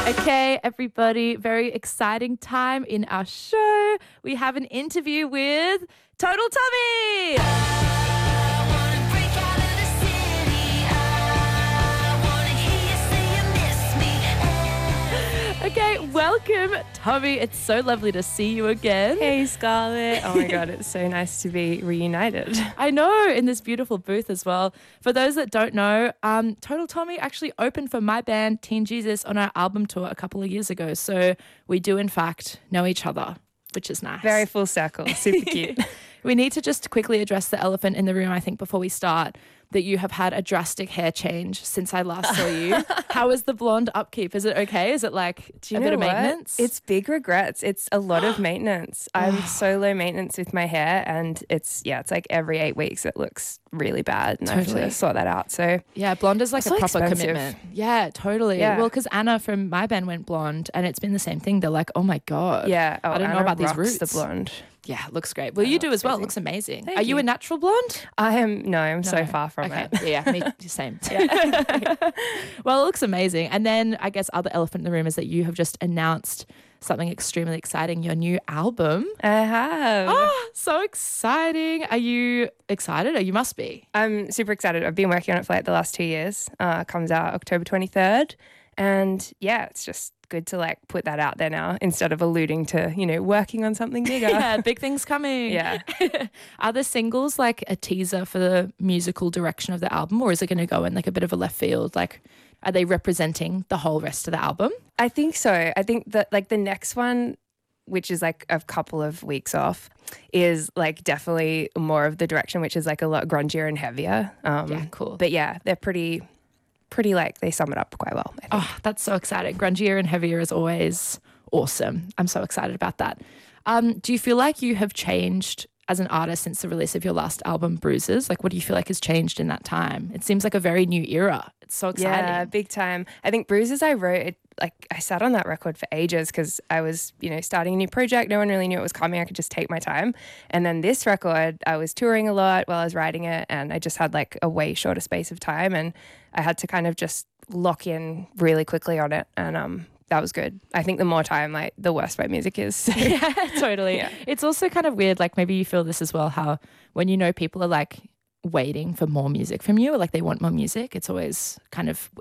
Okay, everybody, very exciting time in our show. We have an interview with Total Tommy. Okay, welcome, Tommy. It's so lovely to see you again. Hey, Scarlett. Oh my God, it's so nice to be reunited. I know, in this beautiful booth as well. For those that don't know, Total Tommy actually opened for my band, Teen Jesus, on our album tour a couple of years ago. So we do, in fact, know each other, which is nice. Very full circle. Super cute. We need to just quickly address the elephant in the room, I think, before we start, that you have had a drastic hair change since I last saw you. How is the blonde upkeep? Is it okay? Is it like a bit of maintenance? It's big regrets. It's a lot of maintenance. I'm so low maintenance with my hair, and it's like every 8 weeks it looks really bad, and I have to sort that out. So yeah, blonde is like a proper expensive. commitment. Yeah, totally. Yeah. Well, because Anna from my band went blonde, and it's been the same thing. They're like, oh my God. Yeah. I don't know Anna about these rocks roots. the blonde. Yeah, it looks great. Well, you do as well. It looks amazing. Are you a natural blonde? I'm so far from Okay. it. Yeah, me same. Well, it looks amazing. And then I guess other elephant in the room is that you have just announced something extremely exciting, your new album. I have. Oh, so exciting. Are you excited? You must be. I'm super excited. I've been working on it for like the last 2 years. Comes out October 23rd. And yeah, it's just good to like put that out there now instead of alluding to, working on something bigger. Yeah, big things coming. Yeah. Are the singles like a teaser for the musical direction of the album, or is it going to go in like a bit of a left field? Like, are they representing the whole rest of the album? I think so. I think that like the next one, which is like a couple of weeks off, is like definitely more of the direction, which is like a lot grungier and heavier. Yeah, cool. But yeah, they're pretty like they sum it up quite well, I think. Oh, that's so exciting. Grungier and heavier is always awesome. I'm so excited about that. Do you feel like you have changed as an artist since the release of your last album, Bruises? Like, what do you feel like has changed in that time? It seems like a very new era. It's so exciting. Yeah, big time. I think Bruises I wrote, I sat on that record for ages because I was, starting a new project. No one really knew it was coming. I could just take my time. And then this record, I was touring a lot while I was writing it, and I just had like a way shorter space of time, and I had to kind of just lock in really quickly on it. And that was good. I think the more time, like the worse my music is. Yeah, totally. Yeah. It's also kind of weird, like maybe you feel this as well, how when people are like waiting for more music from you, or like they want more music, it's always kind of